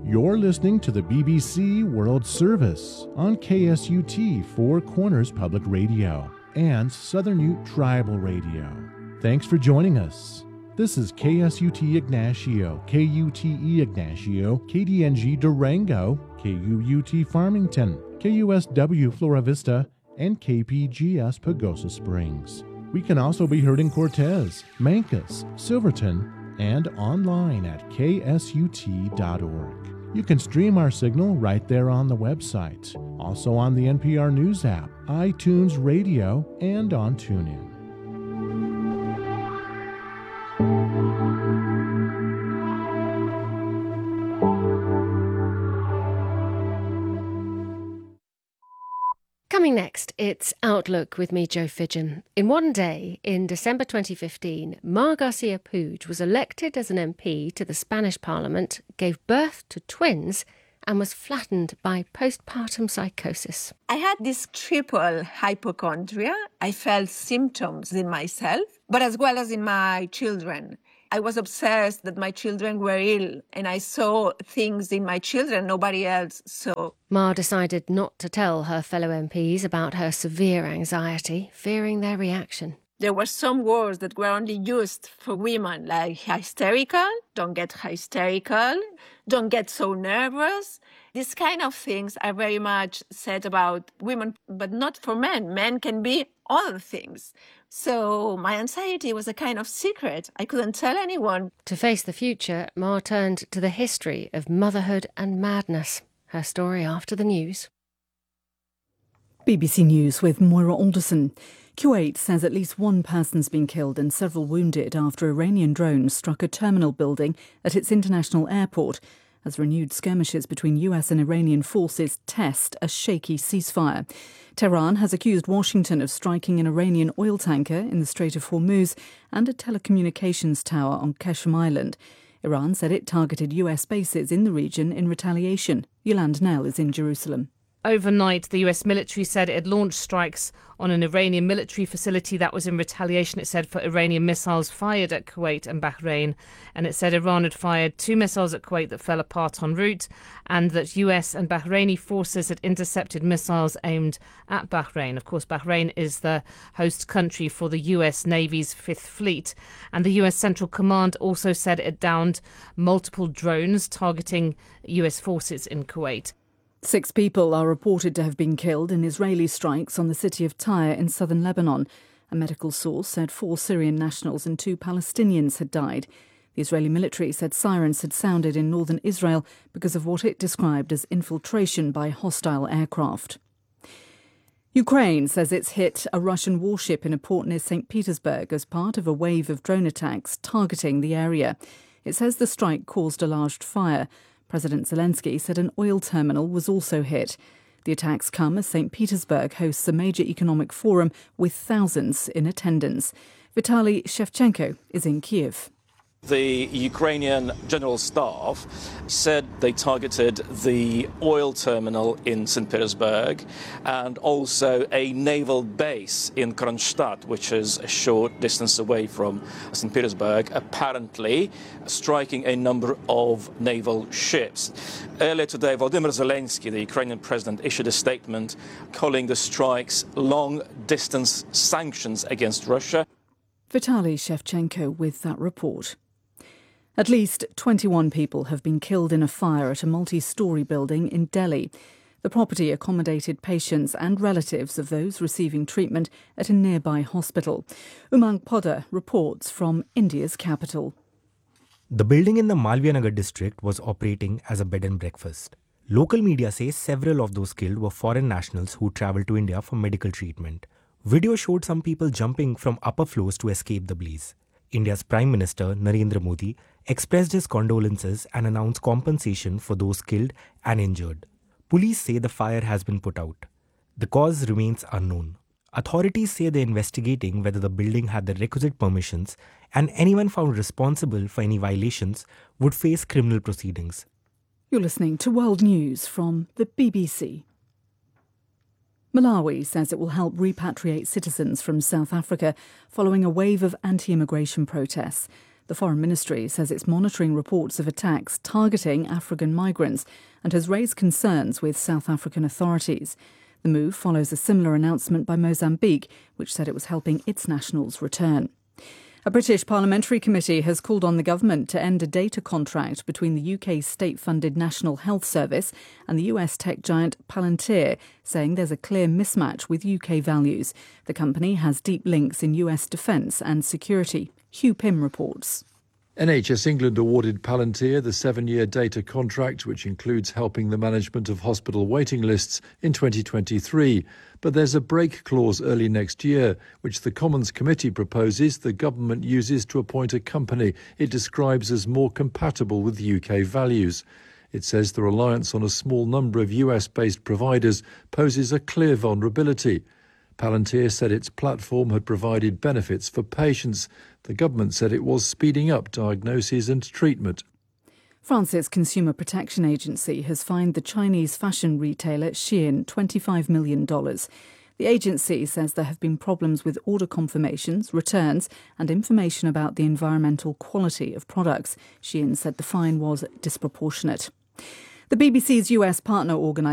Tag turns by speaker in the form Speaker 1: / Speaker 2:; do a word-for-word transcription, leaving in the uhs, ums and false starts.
Speaker 1: You're listening to the B B C World Service on K S U T Four Corners Public Radio and Southern Ute Tribal Radio. Thanks for joining us. This is K S U T Ignacio, K U T E Ignacio, K D N G Durango, K U U T Farmington, K U S W Flora Vista, and K P G S Pagosa Springs. We can also be heard in Cortez, Mancos, Silverton, and online at K S U T dot org. You can stream our signal right there on the website, also on the N P R News app, iTunes Radio, and on TuneIn.
Speaker 2: Coming next, it's Outlook with me, Jo Fidgen. In one day, in December twenty fifteen, Mar Garcia Puig was elected as an M P to the Spanish Parliament, gave birth to twins, and was flattened by postpartum psychosis.
Speaker 3: I had this triple hypochondria. I felt symptoms in myself, but as well as in my children. I was obsessed that my children were ill, and I saw things in my children nobody else saw.
Speaker 2: Mar decided not to tell her fellow M Ps about her severe anxiety, fearing their reaction.
Speaker 3: There were some words that were only used for women, like hysterical, don't get hysterical, don't get so nervous. These kind of things are very much said about women, but not for men. Men can be other things. So my anxiety was a kind of secret. I couldn't tell anyone.
Speaker 2: To face the future, Mar turned to the history of motherhood and madness. Her story after the news.
Speaker 4: B B C News with Moira Alderson. Kuwait says at least one person's been killed and several wounded after Iranian drones struck a terminal building at its international airport, as renewed skirmishes between U S and Iranian forces test a shaky ceasefire. Tehran has accused Washington of striking an Iranian oil tanker in the Strait of Hormuz and a telecommunications tower on Qeshm Island. Iran said it targeted U S bases in the region in retaliation. Yolande Knell is in Jerusalem.
Speaker 5: Overnight, the U S military said it had launched strikes on an Iranian military facility. That was in retaliation, it said, for Iranian missiles fired at Kuwait and Bahrain. And it said Iran had fired two missiles at Kuwait that fell apart en route, and that U S and Bahraini forces had intercepted missiles aimed at Bahrain. Of course, Bahrain is the host country for the U S Navy's Fifth Fleet. And the U S Central Command also said it had downed multiple drones targeting U S forces in Kuwait.
Speaker 4: Six people are reported to have been killed in Israeli strikes on the city of Tyre in southern Lebanon. A medical source said four Syrian nationals and two Palestinians had died. The Israeli military said sirens had sounded in northern Israel because of what it described as infiltration by hostile aircraft. Ukraine says it's hit a Russian warship in a port near Saint Petersburg as part of a wave of drone attacks targeting the area. It says the strike caused a large fire. President Zelensky said an oil terminal was also hit. The attacks come as Saint Petersburg hosts a major economic forum with thousands in attendance. Vitaly Shevchenko is in Kiev.
Speaker 6: The Ukrainian General Staff said they targeted the oil terminal in Saint Petersburg and also a naval base in Kronstadt, which is a short distance away from Saint Petersburg, apparently striking a number of naval ships. Earlier today, Volodymyr Zelensky, the Ukrainian president, issued a statement calling the strikes long-distance sanctions against Russia.
Speaker 4: Vitaly Shevchenko with that report. At least twenty-one people have been killed in a fire at a multi-storey building in Delhi. The property accommodated patients and relatives of those receiving treatment at a nearby hospital. Umang Poddar reports from India's capital.
Speaker 7: The building in the Malviya district was operating as a bed and breakfast. Local media say several of those killed were foreign nationals who travelled to India for medical treatment. Video showed some people jumping from upper floors to escape the blaze. India's Prime Minister Narendra Modi expressed his condolences and announced compensation for those killed and injured. Police say the fire has been put out. The cause remains unknown. Authorities say they're investigating whether the building had the requisite permissions, and anyone found responsible for any violations would face criminal proceedings.
Speaker 4: You're listening to World News from the B B C. Malawi says it will help repatriate citizens from South Africa following a wave of anti-immigration protests. The Foreign Ministry says it's monitoring reports of attacks targeting African migrants and has raised concerns with South African authorities. The move follows a similar announcement by Mozambique, which said it was helping its nationals return. A British parliamentary committee has called on the government to end a data contract between the U K's state-funded National Health Service and the U S tech giant Palantir, saying there's a clear mismatch with U K values. The company has deep links in U S defence and security. Hugh Pym reports.
Speaker 8: N H S England awarded Palantir the seven-year data contract, which includes helping the management of hospital waiting lists in twenty twenty-three. But there's a break clause early next year, which the Commons Committee proposes the government uses to appoint a company it describes as more compatible with U K values. It says the reliance on a small number of U S-based providers poses a clear vulnerability. Palantir said its platform had provided benefits for patients. The government said it was speeding up diagnoses and treatment.
Speaker 4: France's Consumer Protection Agency has fined the Chinese fashion retailer Shein twenty-five million dollars. The agency says there have been problems with order confirmations, returns and information about the environmental quality of products. Shein said the fine was disproportionate. The B B C's U S partner organisation